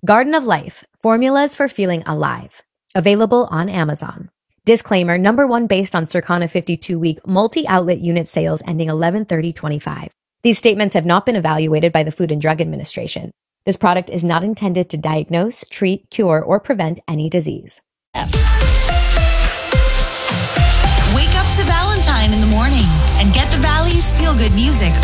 Garden of Life, formulas for feeling alive. Available on Amazon. Disclaimer, number one based on Circana 52-week multi-outlet unit sales ending 11/30/25. These statements have not been evaluated by the Food and Drug Administration. This product is not intended to diagnose, treat, cure, or prevent any disease. Yes. Wake up to Valentine in the morning and get the Valley's feel-good music